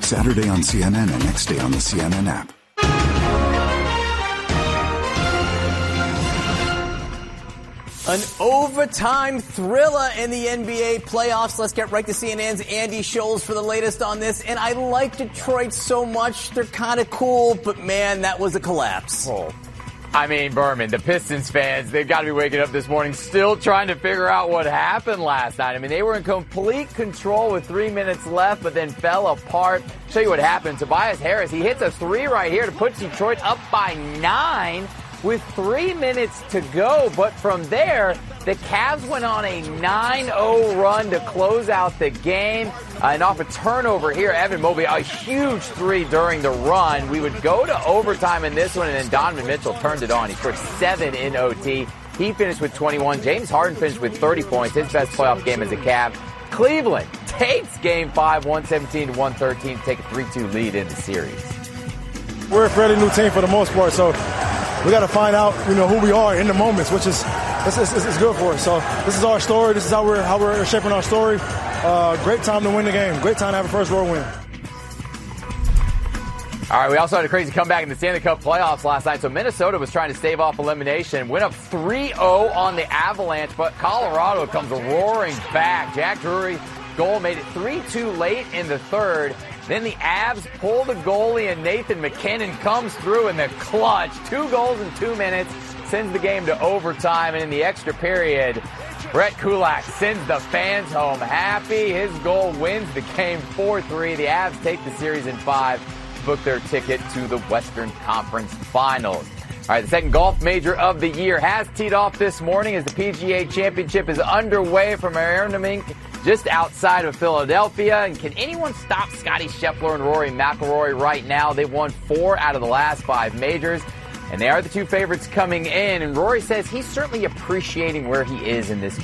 Saturday on CNN and next day on the CNN app. An overtime thriller in the NBA playoffs. Let's get right to CNN's Andy Scholes for the latest on this. And I like Detroit so much. They're kind of cool, but man, that was a collapse. Oh. I mean, Berman, the Pistons fans, they've got to be waking up this morning still trying to figure out what happened last night. I mean, they were in complete control with 3 minutes left, but then fell apart. Show you what happened. Tobias Harris, he hits a three right here to put Detroit up by 9 with 3 minutes to go. But from there, the Cavs went on a 9-0 run to close out the game. And off a turnover here, Evan Mobley, a huge three during the run. We would go to overtime in this one, and then Donovan Mitchell turned it on. He scored 7 in OT. He finished with 21. James Harden finished with 30 points, his best playoff game as a Cav. Cleveland takes Game 5, 117-113, to take a 3-2 lead in the series. We're a fairly new team for the most part, so we got to find out, who we are in the moments, which is it's good for us. So this is our story. This is how we're shaping our story. Great time to win the game. Great time to have a first road win. All right, we also had a crazy comeback in the Stanley Cup playoffs last night. So Minnesota was trying to stave off elimination, went up 3-0 on the Avalanche, but Colorado comes roaring back. Jack Drury's goal made it 3-2 late in the third. Then the Avs pull the goalie, and Nathan McKinnon comes through in the clutch. 2 goals in 2 minutes, sends the game to overtime. And in the extra period, Brett Kulak sends the fans home happy. His goal wins the game 4-3. The Avs take the series in 5, book their ticket to the Western Conference Finals. All right, the second golf major of the year has teed off this morning as the PGA Championship is underway from Arnhem, just outside of Philadelphia. And can anyone stop Scottie Scheffler and Rory McIlroy right now? They've won 4 out of the last 5 majors, and they are the 2 favorites coming in. And Rory says he's certainly appreciating where he is in this